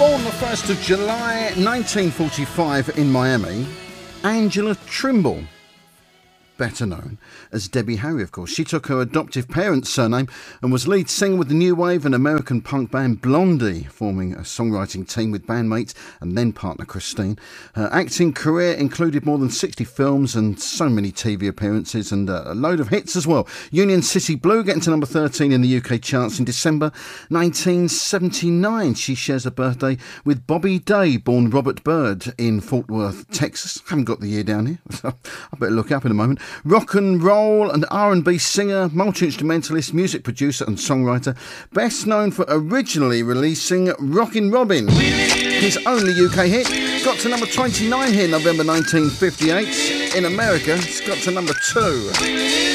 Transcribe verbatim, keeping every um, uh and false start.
Born the first of July nineteen forty-five in Miami, Angela Trimble, better known as Debbie Harry, of course. She took her adoptive parents' surname and was lead singer with the new wave and American punk band Blondie, forming a songwriting team with bandmates and then partner Christine. Her acting career included more than sixty films and so many T V appearances and a load of hits as well. Union City Blue getting to number thirteen in the U K charts in December nineteen seventy-nine. She shares a birthday with Bobby Day, born Robert Byrd in Fort Worth, Texas. Haven't got the year down here, so I better look up in a moment. Rock and roll and R and B singer, multi-instrumentalist, music producer and songwriter, best known for originally releasing Rockin' Robin, his only U K hit. Got to number twenty-nine here November nineteen fifty-eight. In America, it's got to number two.